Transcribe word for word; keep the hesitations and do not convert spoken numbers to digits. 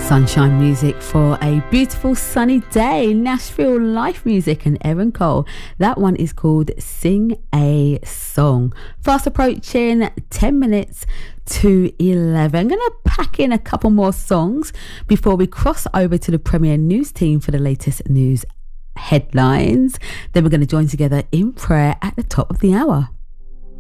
Sunshine music for a beautiful sunny day. Nashville Life music and Aaron Cole. That one is called Sing a Song. Fast approaching ten minutes to eleven. I'm going to pack in a couple more songs before we cross over to the Premier News team for the latest news headlines. Then we're going to join together in prayer at the top of the hour.